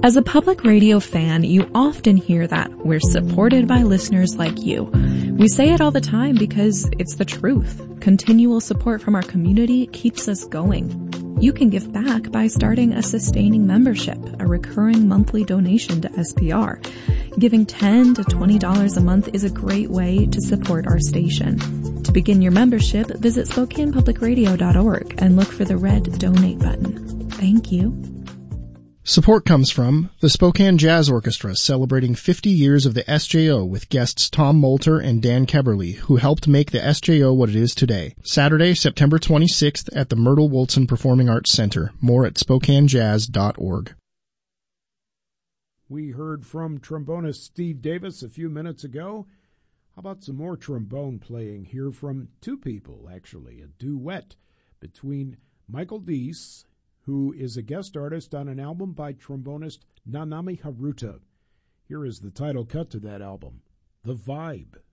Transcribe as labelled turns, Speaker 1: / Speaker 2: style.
Speaker 1: As a public radio fan, you often hear that we're supported by listeners like you. We say it all the time because it's the truth. Continual support from our community keeps us going. You can give back by starting a sustaining membership, a recurring monthly donation to SPR. Giving $10 to $20 a month is a great way to support our station. To begin your membership, visit SpokanePublicRadio.org and look for the red donate button. Thank you.
Speaker 2: Support comes from the Spokane Jazz Orchestra, celebrating 50 years of the SJO with guests Tom Moulter and Dan Keberly, who helped make the SJO what it is today. Saturday, September 26th at the Myrtle Woolson Performing Arts Center. More at SpokaneJazz.org.
Speaker 3: We heard from trombonist Steve Davis a few minutes ago. How about some more trombone playing here from two people, actually, a duet between Michael Deese, who is a guest artist on an album by trombonist Nanami Haruta. Here is the title cut to that album, The Vibe.